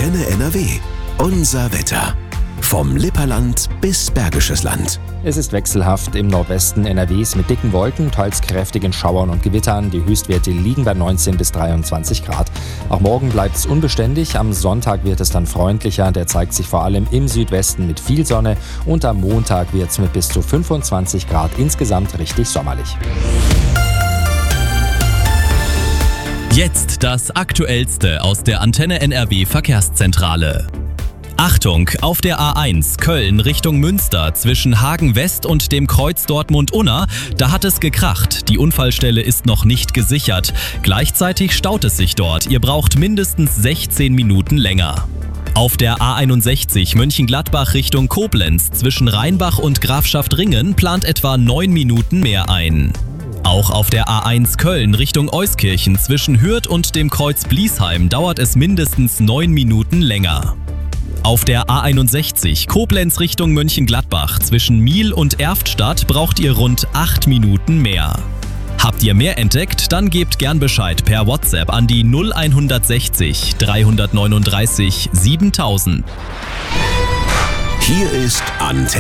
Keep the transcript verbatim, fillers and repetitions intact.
Antenne N R W. Unser Wetter. Vom Lipperland bis Bergisches Land. Es ist wechselhaft im Nordwesten N R Ws mit dicken Wolken, teils kräftigen Schauern und Gewittern. Die Höchstwerte liegen bei neunzehn bis dreiundzwanzig Grad. Auch morgen bleibt es unbeständig. Am Sonntag wird es dann freundlicher. Der zeigt sich vor allem im Südwesten mit viel Sonne. Und am Montag wird es mit bis zu fünfundzwanzig Grad insgesamt richtig sommerlich. Jetzt das Aktuellste aus der Antenne N R W Verkehrszentrale. Achtung, auf der A eins Köln Richtung Münster zwischen Hagen West und dem Kreuz Dortmund-Unna, da hat es gekracht. Die Unfallstelle ist noch nicht gesichert. Gleichzeitig staut es sich dort. Ihr braucht mindestens sechzehn Minuten länger. Auf der A einundsechzig Mönchengladbach Richtung Koblenz zwischen Rheinbach und Grafschaft Ringen plant etwa neun Minuten mehr ein. Auch auf der A eins Köln Richtung Euskirchen zwischen Hürth und dem Kreuz Bliesheim dauert es mindestens neun Minuten länger. Auf der A einundsechzig Koblenz Richtung Mönchengladbach zwischen Miel und Erftstadt braucht ihr rund acht Minuten mehr. Habt ihr mehr entdeckt? Dann gebt gern Bescheid per WhatsApp an die null hundertsechzig dreihundertneununddreißig siebentausend. Hier ist Antenne